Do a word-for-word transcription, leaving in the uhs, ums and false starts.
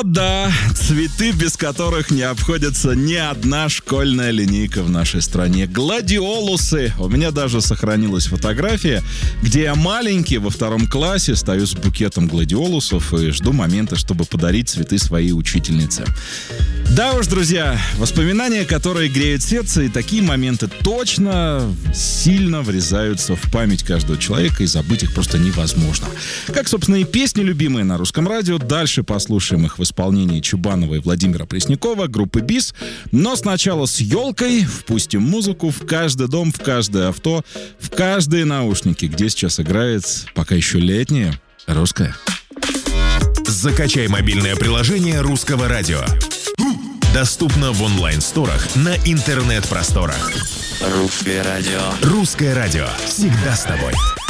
да, цветы, без которых не обходится ни одна школьная линейка в нашей стране. Гладиолусы. У меня даже сохранилась фотография, где я маленький во втором классе стою с букетом гладиолусов и жду момента, чтобы подарить цветы своей учительнице. Да уж, друзья, воспоминания, которые греют сердце, и такие моменты точно сильно врезаются в память каждого человека, и забыть их просто невозможно. Как, собственно, и песни, любимые на Русском радио. Дальше послушаем их в исполнении Чубанова и Владимира Преснякова, группы БИС. Но сначала с елкой впустим музыку в каждый дом, в каждое авто, в каждые наушники, где сейчас играет, пока еще летняя, русская. Закачай мобильное приложение Русского радио. Доступно в онлайн-сторах на интернет-просторах. Русское радио. Русское радио. Всегда с тобой.